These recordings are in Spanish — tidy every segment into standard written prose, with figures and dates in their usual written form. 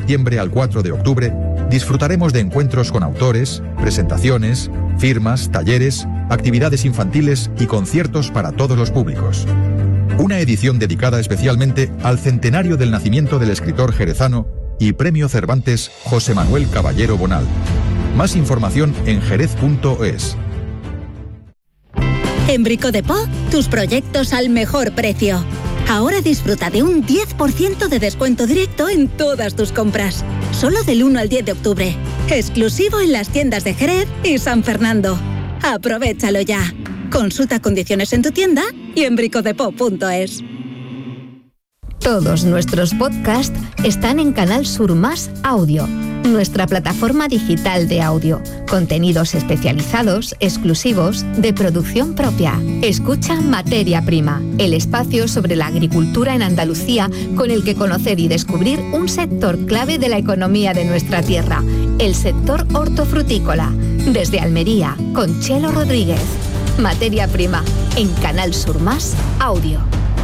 septiembre al 4 de octubre, disfrutaremos de encuentros con autores, presentaciones, firmas, talleres, actividades infantiles y conciertos para todos los públicos. Una edición dedicada especialmente al centenario del nacimiento del escritor jerezano y Premio Cervantes José Manuel Caballero Bonal. Más información en jerez.es. En Brico de Po, tus proyectos al mejor precio. Ahora disfruta de un 10% de descuento directo en todas tus compras. Solo del 1 al 10 de octubre. Exclusivo en las tiendas de Jerez y San Fernando. Aprovechalo ya. Consulta condiciones en tu tienda y en bricodepo.es. Todos nuestros podcasts están en Canal Sur Más Audio, nuestra plataforma digital de audio. Contenidos especializados, exclusivos, de producción propia. Escucha Materia Prima, el espacio sobre la agricultura en Andalucía con el que conocer y descubrir un sector clave de la economía de nuestra tierra, el sector hortofrutícola. Desde Almería, con Chelo Rodríguez. Materia Prima, en Canal Sur Más Audio.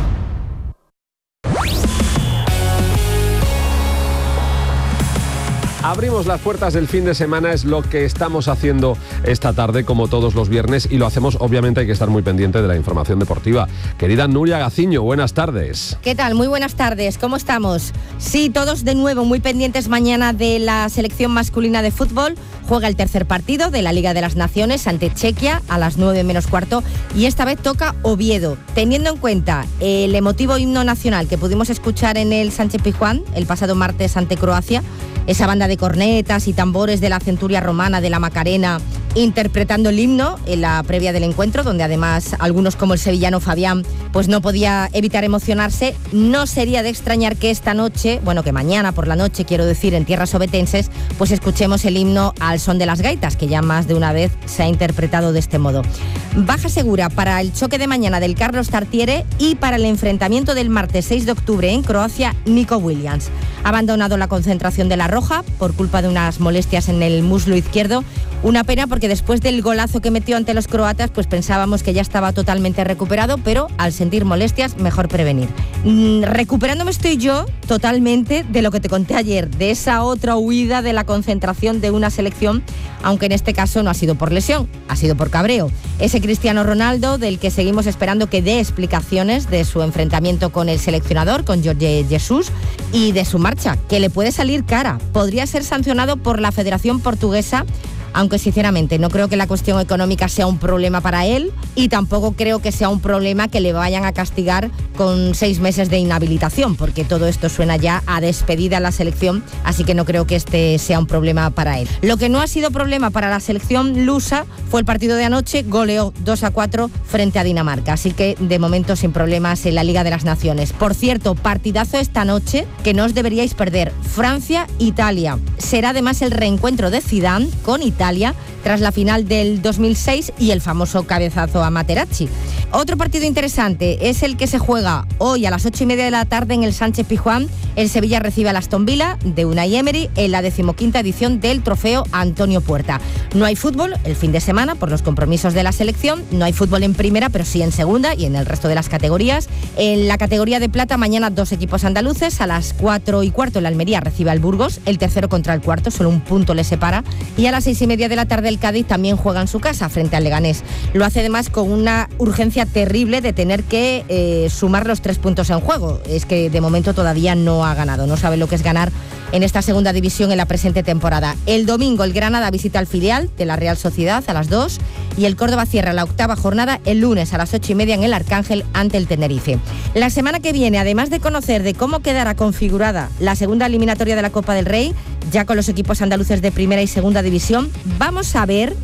Abrimos las puertas del fin de semana, es lo que estamos haciendo esta tarde, como todos los viernes, y lo hacemos, obviamente hay que estar muy pendiente de la información deportiva. Querida Nuria Gaciño, buenas tardes. ¿Qué tal? Muy buenas tardes, ¿cómo estamos? Sí, todos de nuevo muy pendientes mañana de la selección masculina de fútbol. Juega el tercer partido de la Liga de las Naciones ante Chequia a las 9 menos cuarto y esta vez toca Oviedo. Teniendo en cuenta el emotivo himno nacional que pudimos escuchar en el Sánchez-Pizjuán el pasado martes ante Croacia, esa banda de cornetas y tambores de la centuria romana de la Macarena interpretando el himno en la previa del encuentro, donde además algunos como el sevillano Fabián pues no podía evitar emocionarse, no sería de extrañar que esta noche, bueno, que mañana por la noche, quiero decir, en tierras obetenses, pues escuchemos el himno al son de las gaitas, que ya más de una vez se ha interpretado de este modo. Baja segura para el choque de mañana del Carlos Tartiere y para el enfrentamiento del martes 6 de octubre en Croacia, Nico Williams. Ha abandonado la concentración de la Roja por culpa de unas molestias en el muslo izquierdo. Una pena porque después del golazo que metió ante los croatas, pues pensábamos que ya estaba totalmente recuperado, pero al sentir molestias, mejor prevenir. Recuperándome estoy yo totalmente de lo que te conté ayer, de esa otra huida de la concentración de una selección, aunque en este caso no ha sido por lesión, ha sido por cabreo. Ese Cristiano Ronaldo, del que seguimos esperando que dé explicaciones de su enfrentamiento con el seleccionador, con Jorge Jesús, y de su marcha, que le puede salir cara. Podría ser sancionado por la Federación Portuguesa, aunque sinceramente no creo que la cuestión económica sea un problema para él y tampoco creo que sea un problema que le vayan a castigar con 6 meses de inhabilitación, porque todo esto suena ya a despedida a la selección, así que no creo que este sea un problema para él. Lo que no ha sido problema para la selección lusa fue el partido de anoche, goleó 2-4 frente a Dinamarca, así que de momento sin problemas en la Liga de las Naciones. Por cierto, partidazo esta noche que no os deberíais perder, Francia-Italia. Será además el reencuentro de Zidane con Italia tras la final del 2006 y el famoso cabezazo a Materazzi. Otro partido interesante es el que se juega hoy a las 8:30 de la tarde en el Sánchez-Pizjuán. El Sevilla recibe al Aston Villa de Unai Emery en la 15ª edición del trofeo Antonio Puerta. No hay fútbol el fin de semana por los compromisos de la selección, no hay fútbol en primera, pero sí en segunda y en el resto de las categorías. En la categoría de plata mañana 2 equipos andaluces, a las 4:15 el Almería recibe al Burgos, el tercero contra el cuarto, solo un punto le separa, y a las 6:30 de la tarde el Cádiz también juega en su casa frente al Leganés. Lo hace además con una urgencia terrible de tener que sumar los 3 puntos en juego. Es que de momento todavía no ha ganado, no sabe lo que es ganar en esta segunda división en la presente temporada. El domingo el Granada visita al filial de la Real Sociedad a las 2 y el Córdoba cierra la 8ª jornada el lunes a las 8:30 en el Arcángel ante el Tenerife. La semana que viene, además de conocer de cómo quedará configurada la segunda eliminatoria de la Copa del Rey, ya con los equipos andaluces de primera y segunda división, vamos a ver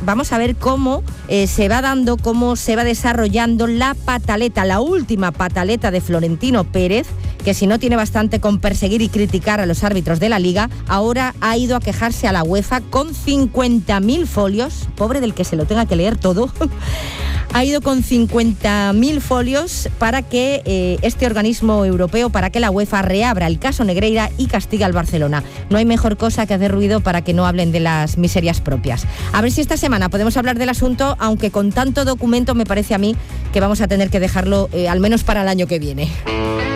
cómo se va dando, cómo se va desarrollando la pataleta, la última pataleta de Florentino Pérez, que si no tiene bastante con perseguir y criticar a los árbitros de la Liga, ahora ha ido a quejarse a la UEFA con 50.000 folios, pobre del que se lo tenga que leer todo, ha ido con 50.000 folios para que este organismo europeo, para que la UEFA reabra el caso Negreira y castigue al Barcelona. No hay mejor cosa que hacer ruido para que no hablen de las miserias propias. A ver si esta semana podemos hablar del asunto, aunque con tanto documento me parece a mí que vamos a tener que dejarlo al menos para el año que viene.